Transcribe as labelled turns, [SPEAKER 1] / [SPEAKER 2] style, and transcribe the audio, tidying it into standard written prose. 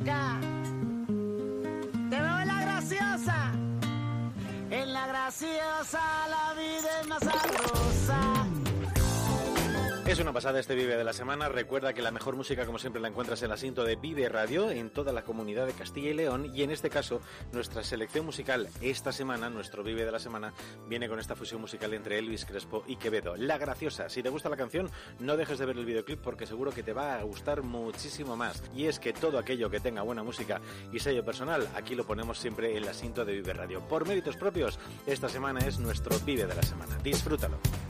[SPEAKER 1] Te veo en la graciosa. En la graciosa la vida es más sabrosa.
[SPEAKER 2] Es una pasada este Vive de la Semana. Recuerda que la mejor música, como siempre, la encuentras en el asiento de Vive Radio en toda la comunidad de Castilla y León. Y en este caso, nuestra selección musical esta semana, nuestro Vive de la Semana, viene con esta fusión musical entre Elvis Crespo y Quevedo. La Graciosa. Si te gusta la canción, no dejes de ver el videoclip porque seguro que te va a gustar muchísimo más. Y es que todo aquello que tenga buena música y sello personal, aquí lo ponemos siempre en el asiento de Vive Radio. Por méritos propios, esta semana es nuestro Vive de la Semana. Disfrútalo.